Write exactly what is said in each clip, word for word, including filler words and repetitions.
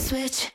switch.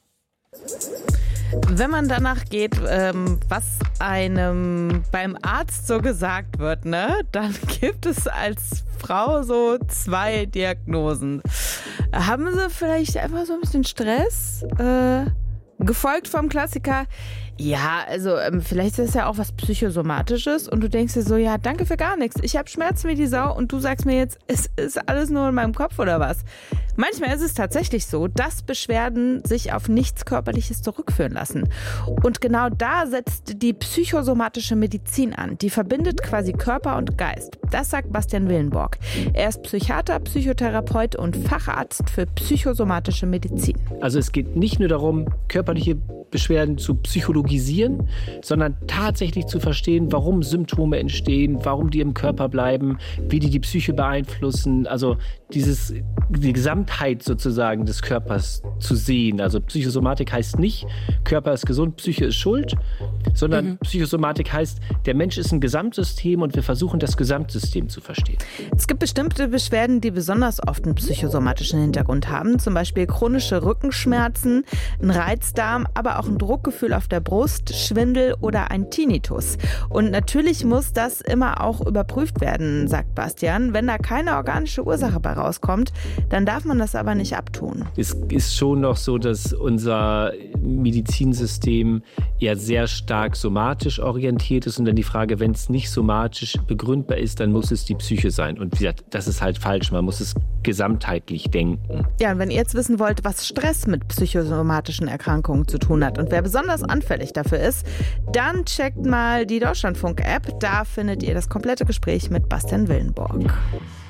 Wenn man danach geht, ähm, was einem beim Arzt so gesagt wird, ne, dann gibt es als Frau so zwei Diagnosen. Haben Sie vielleicht einfach so ein bisschen Stress? Äh, gefolgt vom Klassiker, ja, also ähm, vielleicht ist das ja auch was Psychosomatisches und du denkst dir so, ja, danke für gar nichts. Ich habe Schmerzen wie die Sau und du sagst mir jetzt, es ist alles nur in meinem Kopf oder was? Manchmal ist es tatsächlich so, dass Beschwerden sich auf nichts Körperliches zurückführen lassen. Und genau da setzt die psychosomatische Medizin an. Die verbindet quasi Körper und Geist. Das sagt Bastian Willenborg. Er ist Psychiater, Psychotherapeut und Facharzt für psychosomatische Medizin. Also es geht nicht nur darum, körperliche Beschwerden zu psychologisieren, sondern tatsächlich zu verstehen, warum Symptome entstehen, warum die im Körper bleiben, wie die die Psyche beeinflussen. Also dieses, die Gesamtheit sozusagen des Körpers zu sehen. Also Psychosomatik heißt nicht, Körper ist gesund, Psyche ist schuld, sondern mhm. Psychosomatik heißt, der Mensch ist ein Gesamtsystem und wir versuchen, das Gesamtsystem zu verstehen. Es gibt bestimmte Beschwerden, die besonders oft einen psychosomatischen Hintergrund haben. Zum Beispiel chronische Rückenschmerzen, ein Reizdarm, aber auch ein Druckgefühl auf der Brust, Schwindel oder ein Tinnitus. Und natürlich muss das immer auch überprüft werden, sagt Bastian. Wenn da keine organische Ursache bei rauskommt, dann darf man das aber nicht abtun. Es ist schon noch so, dass unser Medizinsystem ja sehr stark somatisch orientiert ist und dann die Frage, wenn es nicht somatisch begründbar ist, dann muss es die Psyche sein. Und wie gesagt, das ist halt falsch. Man muss es gesamtheitlich denken. Ja, und wenn ihr jetzt wissen wollt, was Stress mit psychosomatischen Erkrankungen zu tun hat und wer besonders anfällig dafür ist, dann checkt mal die Deutschlandfunk-App. Da findet ihr das komplette Gespräch mit Bastian Willenborg.